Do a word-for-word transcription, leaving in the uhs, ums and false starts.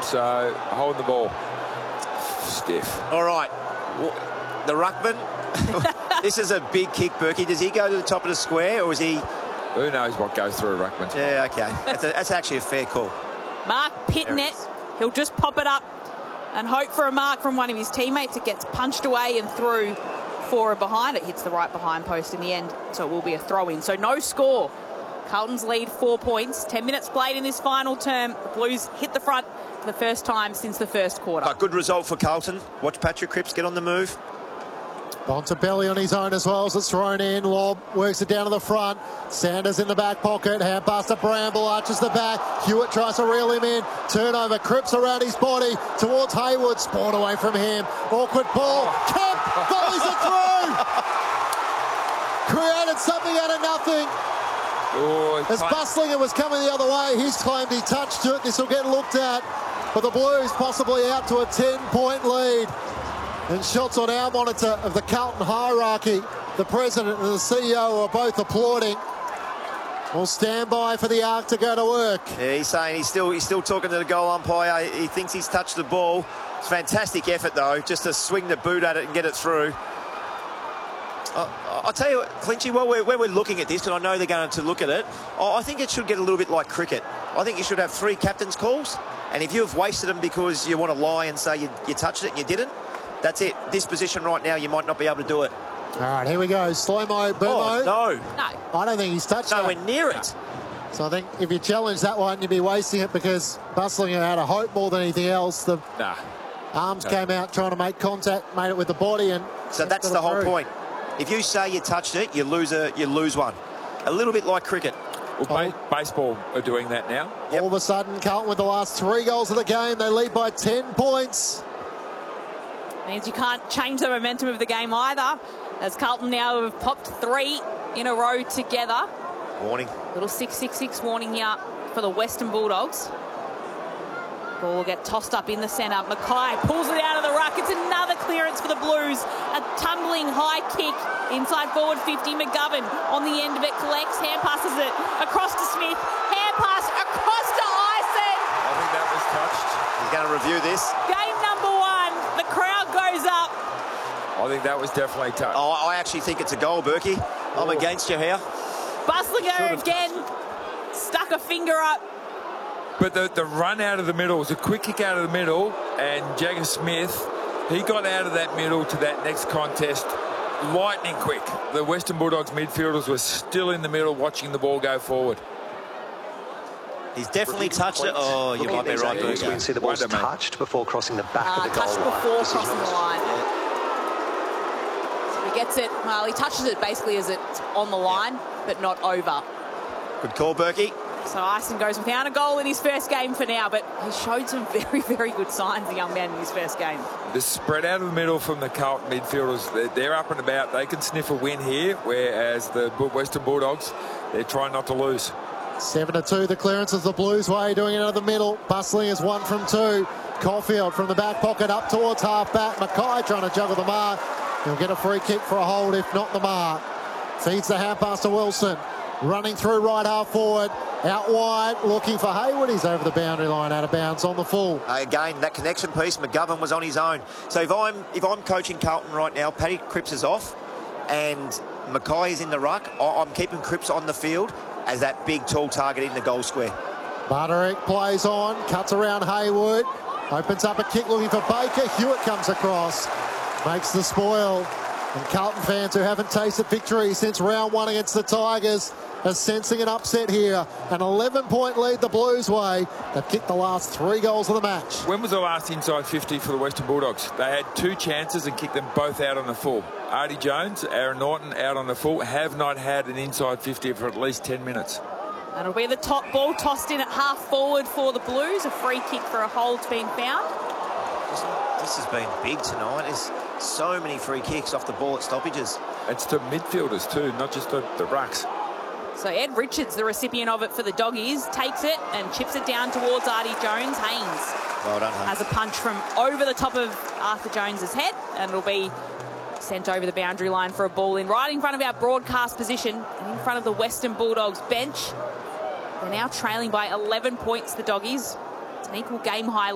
So, holding the ball. Stiff. All right. The ruckman. This is a big kick, Berkey. Does he go to the top of the square, or is he... Who knows what goes through a ruckman? Yeah, OK. That's, a, that's actually a fair call. Mark Pitnet. He'll just pop it up and hope for a mark from one of his teammates. It gets punched away and through for a behind. It hits the right behind post in the end, so it will be a throw-in. So no score. Carlton's lead four points. Ten minutes played in this final term. The Blues hit the front for the first time since the first quarter. A good result for Carlton. Watch Patrick Cripps get on the move. Bontempelli on his own as well as it's thrown in. Lob works it down to the front. Sanders in the back pocket. Hand pass to Bramble. Arches the back. Hewitt tries to reel him in. Turnover. Cripps around his body towards Hayward. Spawned away from him. Awkward ball. Kemp volleys it through. Created something out of nothing. Oh, As Buslinger was coming the other way, he's claimed he touched it. This will get looked at. But the Blues possibly out to a ten-point lead. And shots on our monitor of the Carlton hierarchy. The president and the C E O are both applauding. We'll stand by for the arc to go to work. Yeah, he's saying he's still he's still talking to the goal umpire. He thinks he's touched the ball. It's a fantastic effort, though, just to swing the boot at it and get it through. Uh, I'll tell you what, Clinchy, while we're, when we're looking at this, and I know they're going to look at it, I think it should get a little bit like cricket. I think you should have three captain's calls, and if you have wasted them because you want to lie and say you, you touched it and you didn't, that's it. This position right now, you might not be able to do it. All right, here we go. Slow-mo, Burmo. Oh, no. No. I don't think he's touched Nowhere that. near it. So I think if you challenge that one, you'd be wasting it because Buslinger had a hope more than anything else. The Nah. arms No. came out trying to make contact, made it with the body, and So that's the whole through. point. If you say you touched it, you lose a you lose one. A little bit like cricket. Well, ba baseball are doing that now. Yep. All of a sudden, Carlton with the last three goals of the game, they lead by ten points. Means you can't change the momentum of the game either, as Carlton now have popped three in a row together. Warning. Little six six six warning here for the Western Bulldogs. Ball will get tossed up in the centre. Mackay pulls it out of the ruck. It's another clearance for the Blues. A tumbling high kick inside forward fifty. McGovern on the end of it collects, hand passes it across to Smith. Hand pass across to Ison. I think that was touched. He's going to review this. Game number one. The crowd goes up. I think that was definitely touched. Oh, I actually think it's a goal, Berkey. I'm Oh. against you here. Buslinger again stuck a finger up. But the, the run out of the middle was a quick kick out of the middle, and Jagger Smith, he got out of that middle to that next contest lightning quick. The Western Bulldogs midfielders were still in the middle watching the ball go forward. He's definitely touched it. Oh, you Looking might at be these right. angles, we can see the ball's Wonder, mate. touched before crossing the back Uh, of the goal touched line. before This is crossing not- the line. So he gets it, well, he touches it basically as it's on the line, but not over. Good call, Berkey. So Ison goes without a goal in his first game for now, but he showed some very, very good signs, the young man, in his first game. The spread out of the middle from the Carlton midfielders, they're, they're up and about. They can sniff a win here, whereas the Western Bulldogs, they're trying not to lose. Seven to two, the clearance is the Blues way, doing it out of the middle. Buslinger's one from two. Caulfield from the back pocket up towards half back. Mackay trying to juggle the mark. He'll get a free kick for a hold, if not the mark. Feeds the hand pass to Wilson. Running through right half forward. Out wide, looking for Hayward. He's over the boundary line, out of bounds on the full. Again, that connection piece, McGovern was on his own. So if I'm if I'm coaching Carlton right now, Paddy Cripps is off, and Mackay is in the ruck. I'm keeping Cripps on the field as that big, tall target in the goal square. Butterick plays on, cuts around Hayward, opens up a kick looking for Baker. Hewitt comes across, makes the spoil. And Carlton fans who haven't tasted victory since round one against the Tigers are sensing an upset here. An eleven-point lead the Blues way. They've kicked the last three goals of the match. When was the last inside fifty for the Western Bulldogs? They had two chances and kicked them both out on the full. Artie Jones, Aaron Norton out on the full, have not had an inside fifty for at least ten minutes. And it'll be the top ball tossed in at half forward for the Blues. A free kick for a hold's been found. This has been big tonight. There's so many free kicks off the ball at stoppages. It's to midfielders too, not just the, the rucks. So Ed Richards, the recipient of it for the Doggies, takes it and chips it down towards Artie Jones. Haynes Well done, Haynes. has a punch from over the top of Arthur Jones's head, and it'll be sent over the boundary line for a ball in right in front of our broadcast position and in front of the Western Bulldogs bench. They're now trailing by eleven points, the Doggies. It's an equal game high